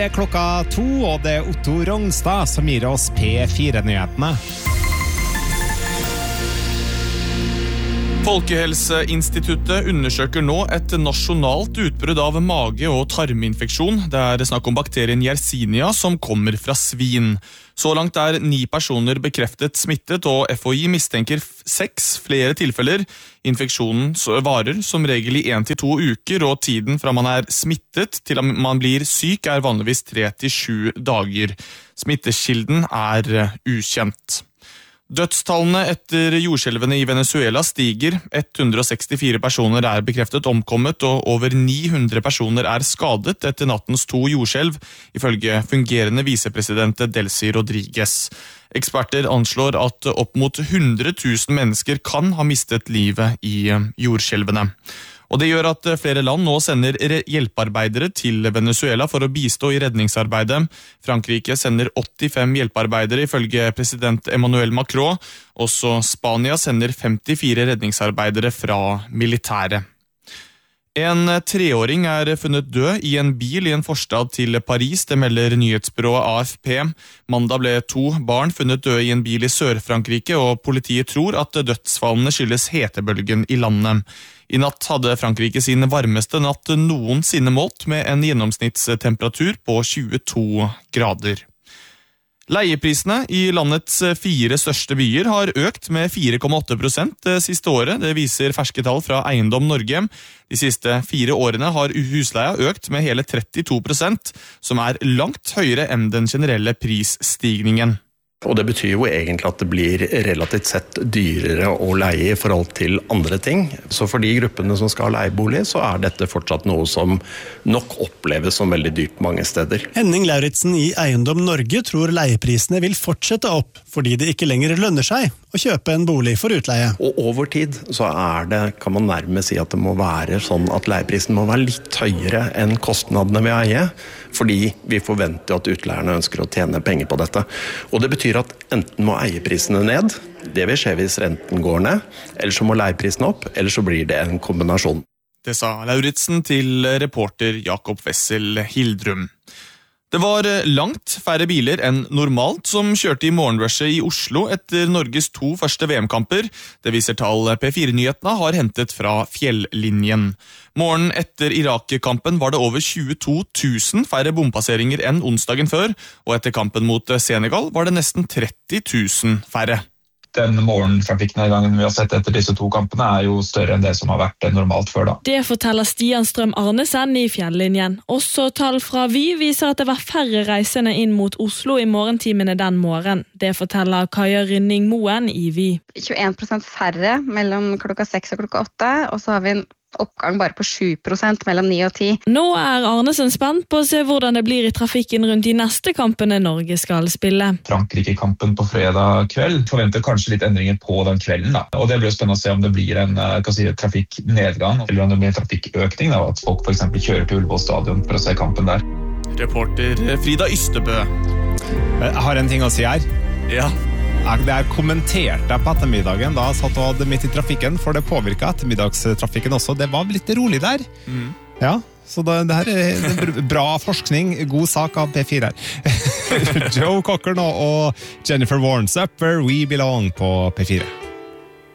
Det er klokka 2, og det er Otto Rongstad som gir oss P4-nyhetene. Folkehelseinstituttet undersøker nå et nasjonalt utbrudd av mage- og tarminfeksjon. Det er snakk om bakterien Yersinia som kommer fra svin. Så langt er 9 personer bekreftet smittet, og FHI mistenker 6 flere tilfeller. Infeksjonen varer som regel i 1 til 2 uker, og tiden fra man er smittet til man blir syk er vanligvis 3 til 7 dager. Smitteskilden er ukjent. Dødstallene etter jordskjelvene i Venezuela stiger. 164 personer er bekreftet omkommet, og over 900 personer er skadet etter nattens 2 jordskjelv, ifølge fungerende visepresident Delcy Rodriguez. Eksperter anslår at opp mot 100 000 mennesker kan ha mistet livet i jordskjelvene. Og det gjør at flere land nå sender hjelpearbeidere til Venezuela for å bistå i redningsarbeidet. Frankrike sender 85 hjelpearbeidere ifølge president Emmanuel Macron. Også Spania sender 54 redningsarbeidere fra militæret. En 3-åring er funnet død i en bil i en forstad til Paris, det melder nyhetsbyrået AFP. Mandag ble 2 barn funnet døde i en bil i Sør-Frankrike, og politiet tror at dødsfallene skyldes hetebølgen i landet. I natt hadde Frankrike sin varmeste natt noensinne målt, med en gjennomsnittstemperatur på 22 grader. Leieprisene i landets 4 største byer har økt med 4,8% det siste året. Det viser ferske tall fra Eiendom Norge. De siste 4 årene har husleia økt med hele 32%, som er langt høyere enn den generelle prisstigningen. Og det betyr jo egentlig at det blir relativt sett dyrere å leie i forhold til andre ting. Så for de gruppene som skal ha leiebolig, så er dette fortsatt noe som nok oppleves som veldig dyrt mange steder. Henning Lauritsen i Eiendom Norge tror leieprisene vil fortsette opp, fordi det ikke lenger lønner seg å kjøpe en bolig for utleie. Og over tid så kan man nærmest si at det må være sånn at leieprisen må være litt høyere enn kostnadene ved å eie, fordi vi forventer at utleierne ønsker å tjene penger på dette. Og det betyr at enten må eieprisene ned, det vil skje hvis renten går ned, eller så må leieprisen opp, eller så blir det en kombinasjon. Det sa Lauritsen til reporter Jakob Wessel Hildrum. Det var langt færre biler enn normalt som kjørte i morgenrushet i Oslo etter Norges 2 første VM-kamper. Det viser tall P4-nyhetene har hentet fra Fjellinjen. Morgen etter Irak-kampen var det over 22 000 færre bompasseringer enn onsdagen før, og etter kampen mot Senegal var det nesten 30 000 færre. Den morgentrafikknedgangen vi har sett etter disse 2 kampene er jo større enn det som har vært normalt før da. Det forteller Stian Strøm Arnesen i Fjellinjen. Også tall fra Vy viser at det var færre reisende inn mot Oslo i morgentimene den morgen. Det forteller Kaja Rynning Moen i Vy. 21% færre mellom klokka 6 og klokka 8, og så har vi en oppgang bare på 7% mellom 9 og 10. Nå er Arnesen spent på å se hvordan det blir i trafikken rundt de neste kampene Norge skal spille. Frankrike-kampen på fredag kveld forventer kanskje litt endringer på den kvelden da. Og det blir spennende å se om det blir en trafikknedgang, eller om det blir en trafikkøkning, da, at folk for eksempel kjører til Ullevål stadion for å se kampen der. Reporter Frida Ystebø. Jeg har en ting å si her. Ja. Jeg kommenterte på ettermiddagen da jeg satt og hadde midt i trafikken, for det påvirket ettermiddagstrafikken også. Det var litt rolig der. Ja, så det her er bra forskning, god sak av P4 her. Joe Cocker nå og Jennifer Warnes, Up Where We Belong på P4.